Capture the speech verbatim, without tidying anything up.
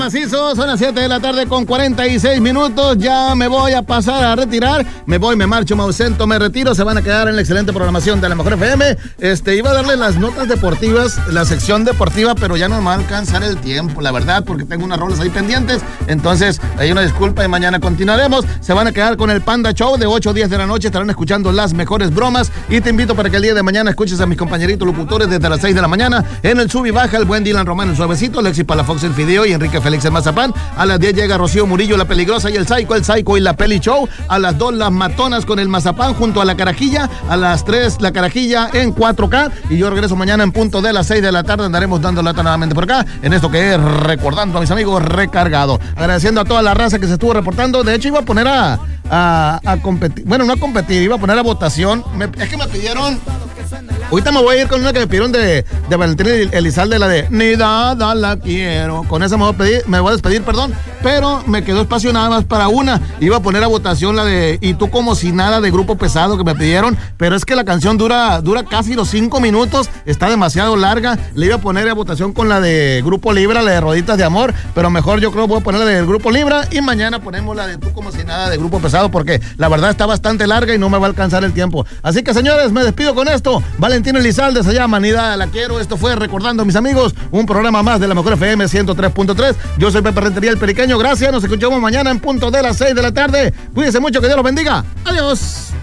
macizo, son las siete de la tarde con cuarenta y seis minutos, ya me voy a pasar a retirar, me voy, me marcho, me ausento, me retiro, se van a quedar en la excelente programación de la Mejor F M. Este, iba a darle las notas deportivas, la sección deportiva, pero ya no me va a alcanzar el tiempo, la verdad, porque tengo unas rolas ahí pendientes, entonces hay una disculpa y mañana continuaremos. Se van a quedar con el Panda Show de ocho a diez de la noche, estarán escuchando las mejores bromas y te invito para que el día de mañana escuches a mis compañeritos locutores desde las seis de la mañana en el sub y baja, el buen Dylan Román el suavecito, Alexis Palafox el Fideo y Enrique Félix el Mazapán. A las diez llega Rocío Murillo la peligrosa y el Psycho, el Psycho y la Peli Show. A las dos las matonas con el Mazapán junto a la Carajilla. A las tres la Carajilla en cuatro K y yo regreso mañana en punto de las seis de la tarde, andaremos dando lata nuevamente por acá en esto que es Recordando a mis amigos Recargado. Agradeciendo a toda la raza que se estuvo reportando. De hecho iba a poner a a, a competir, bueno, no a competir, iba a poner a votación. Me, es que me pidieron, ahorita me voy a ir con una que me pidieron de, de Valentín Elizalde, la de Ni dada la quiero. Con esa me voy a pedir, me voy a despedir, perdón, pero me quedó espacio nada más para una. Iba a poner a votación la de Y tú como si nada, de Grupo Pesado, que me pidieron, pero es que la canción dura, dura casi los cinco minutos, está demasiado larga. Le iba a poner a votación con la de Grupo Libra, la de Roditas de Amor, pero mejor yo creo voy a poner la del Grupo Libra y mañana ponemos la de Tú como si nada, de Grupo Pesado, porque la verdad está bastante larga y no me va a alcanzar el tiempo. Así que, señores, me despido con esto. Valentín Elizalde se llama Ni dada la quiero. Esto fue Recordando a mis amigos, un programa más de la Mejor F M ciento tres punto tres. Yo soy Pepe Rentería el Periqueño. Gracias, nos escuchamos mañana en punto de las seis de la tarde. Cuídense mucho, que Dios los bendiga. Adiós.